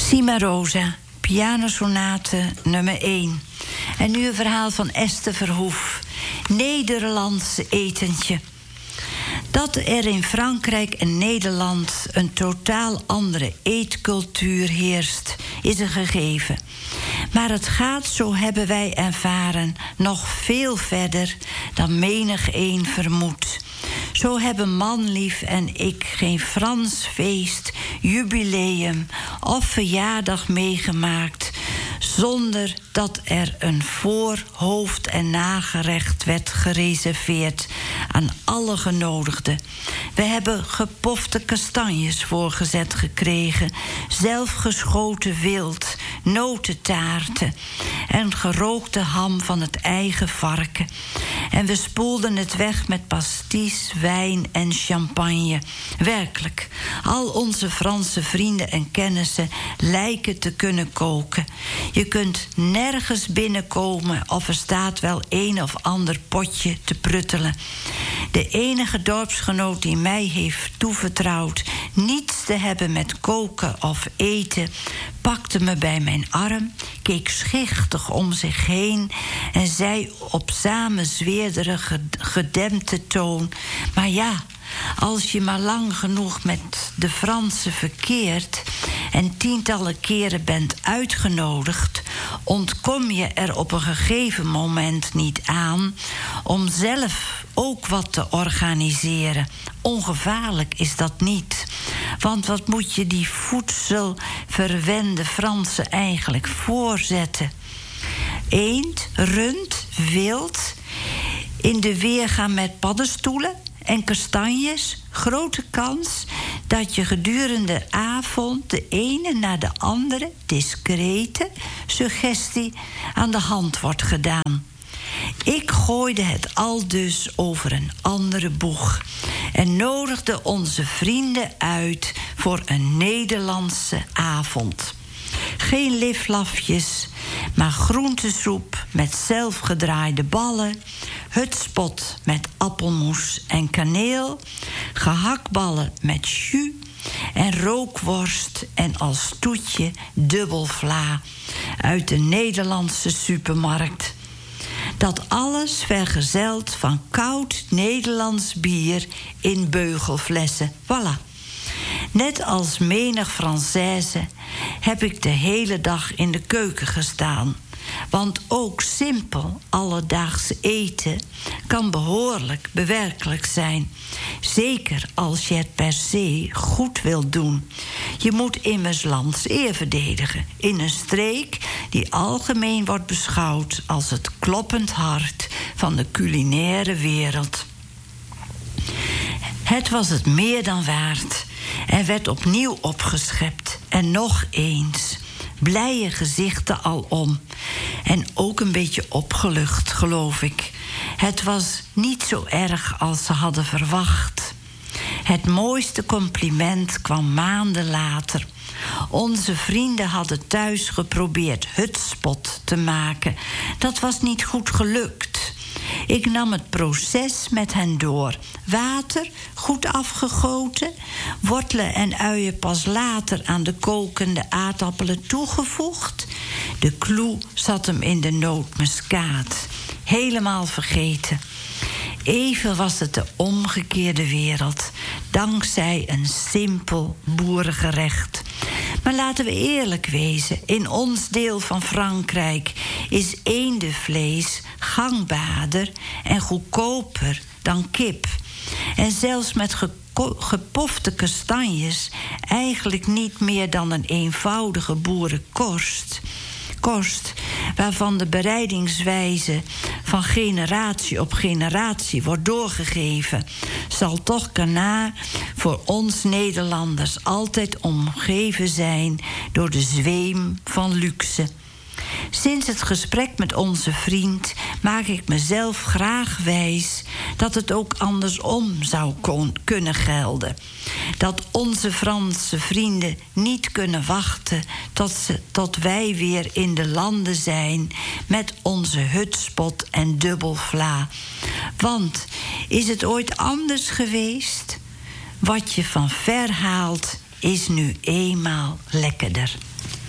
Cimarosa, pianosonate nummer 1. En nu een verhaal van Esther Verhoef. Nederlandse etentje. Dat er in Frankrijk en Nederland een totaal andere eetcultuur heerst, is een gegeven. Maar het gaat, zo hebben wij ervaren, nog veel verder dan menigeen vermoedt. Zo hebben Manlief en ik geen Frans feest, jubileum of verjaardag meegemaakt zonder dat er een voor-, hoofd- en nagerecht werd gereserveerd aan alle genodigden. We hebben gepofte kastanjes voorgezet gekregen, zelfgeschoten wild, notentaarten en gerookte ham van het eigen varken. En we spoelden het weg met pasties, wijn en champagne. Werkelijk, al onze Franse vrienden en kennissen lijken te kunnen koken. Je kunt nergens binnenkomen of er staat wel een of ander potje te pruttelen. De enige dorpsgenoot die mij heeft toevertrouwd niets te hebben met koken of eten, pakte me bij mijn arm, keek schichtig om zich heen en zei op samenzweerderige, gedempte toon: maar ja, als je maar lang genoeg met de Fransen verkeert en tientallen keren bent uitgenodigd, ontkom je er op een gegeven moment niet aan om zelf ook wat te organiseren. Ongevaarlijk is dat niet. Want wat moet je die voedselverwende Fransen eigenlijk voorzetten? Eend, rund, wild, in de weer gaan met paddenstoelen en kastanjes. Grote kans dat je gedurende de avond de ene na de andere discrete suggestie aan de hand wordt gedaan. Ik gooide het al dus over een andere boeg en nodigde onze vrienden uit voor een Nederlandse avond. Geen liflafjes, maar groentesoep met zelfgedraaide ballen, hutspot met appelmoes en kaneel, gehaktballen met jus en rookworst en als toetje dubbelvla uit de Nederlandse supermarkt. Dat alles vergezeld van koud Nederlands bier in beugelflessen. Voilà. Net als menig Française heb ik de hele dag in de keuken gestaan. Want ook simpel alledaags eten kan behoorlijk bewerkelijk zijn. Zeker als je het per se goed wilt doen. Je moet immers lands eer verdedigen in een streek die algemeen wordt beschouwd als het kloppend hart van de culinaire wereld. Het was het meer dan waard en werd opnieuw opgeschept. En nog eens. Blije gezichten alom. En ook een beetje opgelucht, geloof ik. Het was niet zo erg als ze hadden verwacht. Het mooiste compliment kwam maanden later. Onze vrienden hadden thuis geprobeerd hutspot te maken. Dat was niet goed gelukt. Ik nam het proces met hen door. Water, goed afgegoten. Wortelen en uien pas later aan de kokende aardappelen toegevoegd. De kloe zat hem in de nootmuskaat. Helemaal vergeten. Even was het de omgekeerde wereld, dankzij een simpel boerengerecht. Maar laten we eerlijk wezen, in ons deel van Frankrijk is eendenvlees gangbaarder en goedkoper dan kip. En zelfs met gepofte kastanjes eigenlijk niet meer dan een eenvoudige boerenkost, waarvan de bereidingswijze van generatie op generatie wordt doorgegeven, zal toch Canard voor ons Nederlanders altijd omgeven zijn door de zweem van luxe. Sinds het gesprek met onze vriend maak ik mezelf graag wijs dat het ook andersom zou kunnen gelden. Dat onze Franse vrienden niet kunnen wachten tot wij weer in de landen zijn met onze hutspot en dubbelvla. Want is het ooit anders geweest? Wat je van ver haalt is nu eenmaal lekkerder.